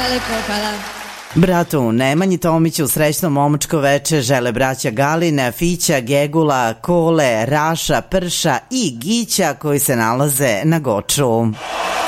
lepo, hvala. Bratu Nemanji Tomiću srećno momačko veče žele braća Galina, Fića, Gegula, Kole, Raša, Prša i Gića koji se nalaze na Goču.